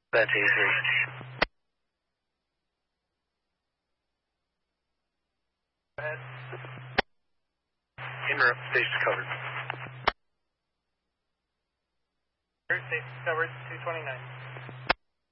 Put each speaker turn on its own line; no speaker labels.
That's easy.
Go ahead.
Inrupt, stage covered.
Safety covered, 229.